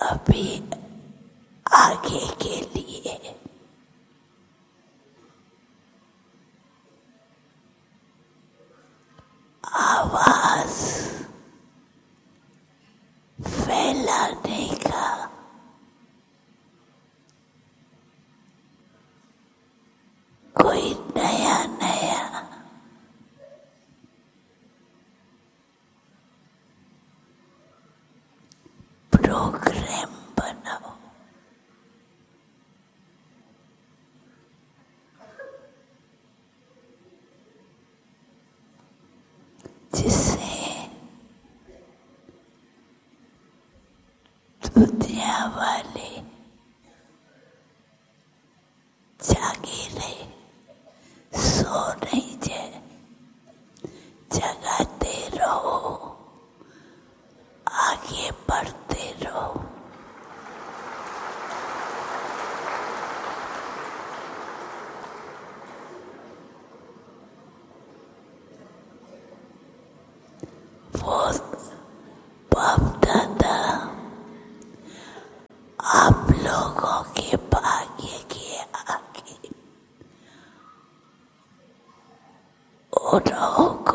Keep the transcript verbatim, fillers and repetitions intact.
अभी आगे के लिए आवाज फैलाने का कोई नया नया प्रोग्राम बनाओ, जिससे दुनिया वाले जागे रहे, सो नहीं जाए, जगाते रहो, आगे बढ़ते रहो। वो बाप दादा आप लोगों के भाग्य के आगे उन्हों